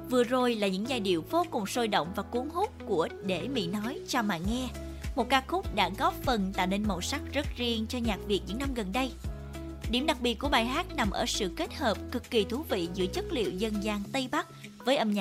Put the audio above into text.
Vừa rồi là những giai điệu vô cùng sôi động và cuốn hút của Để Mỹ Nói Cho Mà Nghe, một ca khúc đã góp phần tạo nên màu sắc rất riêng cho nhạc Việt những năm gần đây. Điểm đặc biệt của bài hát nằm ở sự kết hợp cực kỳ thú vị giữa chất liệu dân gian Tây Bắc với âm nhạc